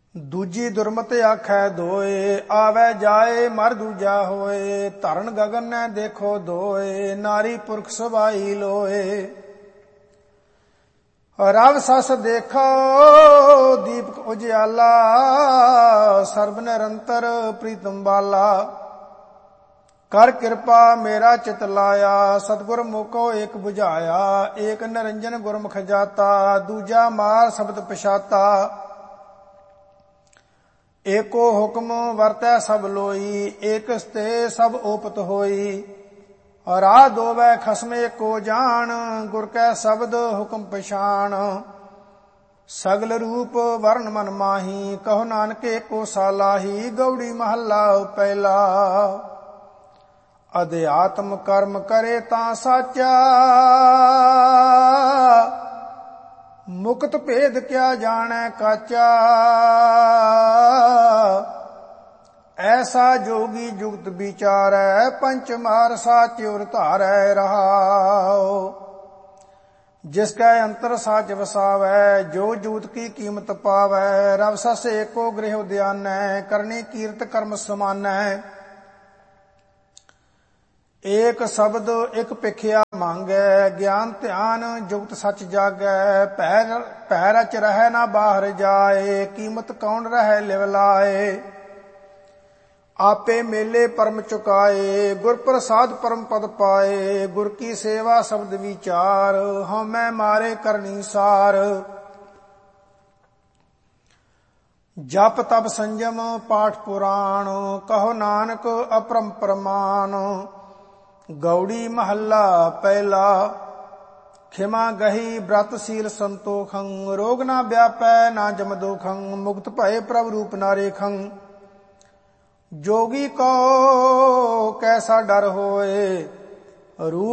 दूजी दुर्मत आखै दोए, आवे जाए मर दूजा होए। धरन गगन ने देखो दोए, नारी पुरख सवाई लोए। रव सस देखो दीपक उजियाला, सर्ब निरंतर प्रीतम बाला। कर कृपा मेरा चित लाया, सतगुर मुको एक बुझाया। एक निरंजन गुरमुख जाता, दूजा मार शब्द पछाता। एको हुक्म वरतै सब लोई, एक स्ते सब ओपत होई। राह दोवै खसम एको जान, गुर कै शब्द हुक्म पछान। सगल रूप वर्ण मन माही, कहो नानक एको सालाही। गौड़ी महला पहला। अध्यात्म कर्म करे तां साचा, मुक्त भेद क्या जाने काचा। ऐसा जोगी जुगत विचारै, पंच मार साच उर धारै रहाओ। जिसकै अंतर साच वसावै, जो जूत की कीमत पावै। रव सस एको गृह उद्यानै, करनी कीर्त कर्म समानै। एक शब्द एक भिखिया मांगै, ज्ञान ध्यान जुगत सच जागै। भै रच रहै ना बाहर जाए, कीमत कौन रहै लिव लाए। आपे मेले परम चुकाए, गुर प्रसाद परम पद पाए। गुर की सेवा शब्द विचार, हमै मारे करनी सार। जप तप संयम पाठ पुराण, कहो नानक अपरम प्रमाण। गौड़ी महला पहला। खिमा गही व्रत सील संतोखं, रोग ना व्यापै ना जम दोखं। मुक्त भय प्रभु रूप ना रेखं, जोगी को कैसा डर होए। रूप